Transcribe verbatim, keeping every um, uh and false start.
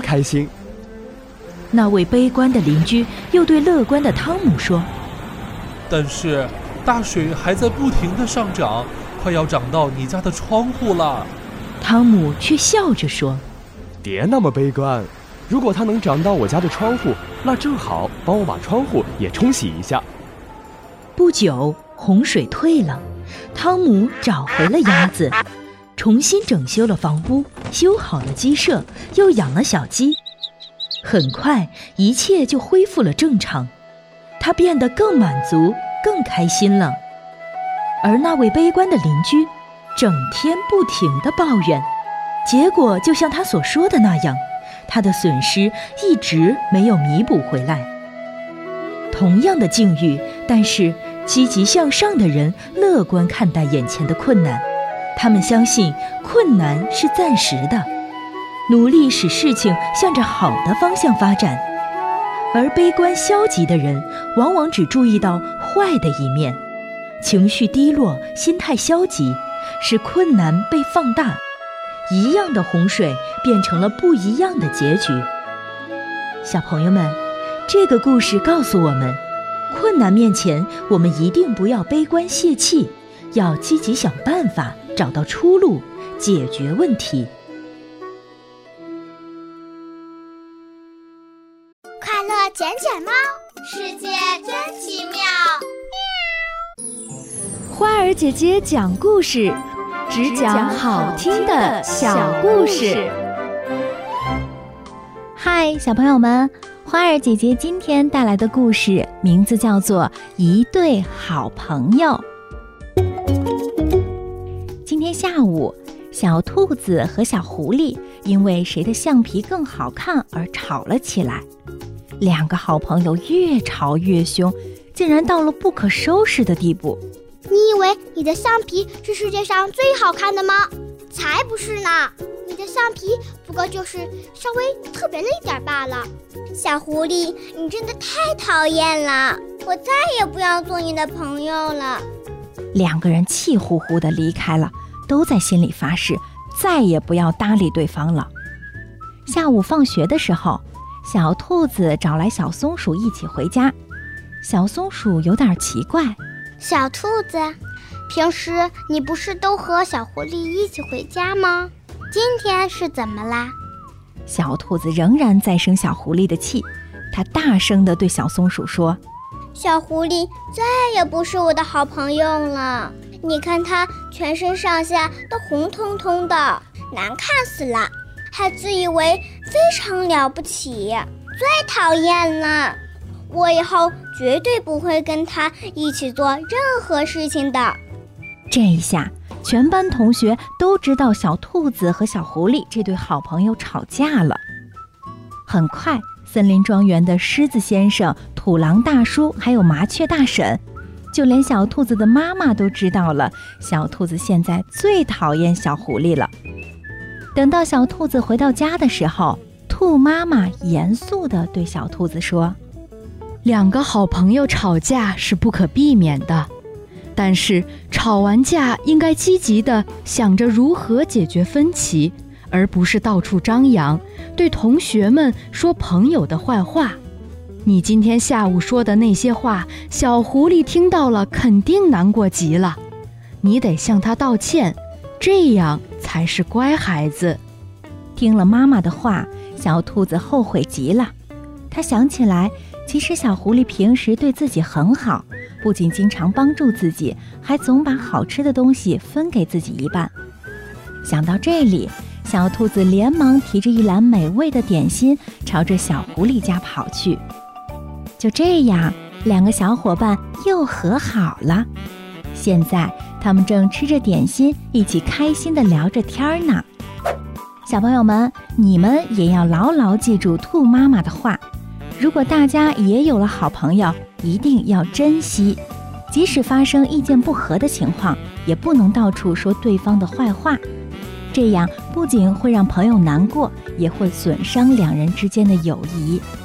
开心。 那位悲观的邻居又对乐观的汤姆说： 但是大水还在不停地上涨，快要涨到你家的窗户了。 汤姆却笑着说： 别那么悲观，如果它能涨到我家的窗户，那正好帮我把窗户也冲洗一下。 不久，洪水退了，汤姆找回了鸭子，重新整修了房屋，修好了鸡舍，又养了小鸡。很快，一切就恢复了正常，他变得更满足，更开心了。而那位悲观的邻居，整天不停地抱怨，结果就像他所说的那样，他的损失一直没有弥补回来。同样的境遇，但是积极向上的人乐观看待眼前的困难，他们相信困难是暂时的，努力使事情向着好的方向发展。而悲观消极的人往往只注意到坏的一面，情绪低落，心态消极，使困难被放大，一样的洪水变成了不一样的结局。小朋友们，这个故事告诉我们，困难面前我们一定不要悲观泄气，要积极想办法，找到出路，解决问题。 快乐捡捡猫，世界真奇妙。 花儿姐姐讲故事，只讲好听的小故事。嗨，小朋友们，花儿姐姐今天带来的故事名字叫做《一对好朋友》。今天下午，小兔子和小狐狸因为谁的橡皮更好看而吵了起来。两个好朋友越吵越凶，竟然到了不可收拾的地步。 你以为你的橡皮是世界上最好看的吗？才不是呢，你的橡皮不过就是稍微特别了一点罢了。小狐狸，你真的太讨厌了，我再也不要做你的朋友了。 两个人气呼呼地离开了，都在心里发誓再也不要搭理对方了。下午放学的时候，小兔子找来小松鼠一起回家。小松鼠有点奇怪， 小兔子，平时你不是都和小狐狸一起回家吗？今天是怎么啦？ 小兔子仍然在生小狐狸的气，它大声地对小松鼠说： 小狐狸再也不是我的好朋友了，你看它全身上下都红彤彤的，难看死了，还自以为非常了不起，最讨厌了。我以后绝对不会跟他一起做任何事情的。 这一下，全班同学都知道小兔子和小狐狸这对好朋友吵架了。很快，森林庄园的狮子先生、土狼大叔还有麻雀大婶，就连小兔子的妈妈都知道了，小兔子现在最讨厌小狐狸了。等到小兔子回到家的时候，兔妈妈严肃地对小兔子说： 两个好朋友吵架是不可避免的，但是吵完架应该积极地想着如何解决分歧，而不是到处张扬，对同学们说朋友的坏话。你今天下午说的那些话，小狐狸听到了肯定难过极了，你得向他道歉，这样才是乖孩子。 听了妈妈的话，小兔子后悔极了。他想起来，其实小狐狸平时对自己很好，不仅经常帮助自己，还总把好吃的东西分给自己一半。想到这里，小兔子连忙提着一篮美味的点心朝着小狐狸家跑去。就这样，两个小伙伴又和好了。现在他们正吃着点心，一起开心地聊着天呢。小朋友们，你们也要牢牢记住兔妈妈的话，如果大家也有了好朋友，一定要珍惜，即使发生意见不合的情况，也不能到处说对方的坏话，这样不仅会让朋友难过，也会损伤两人之间的友谊。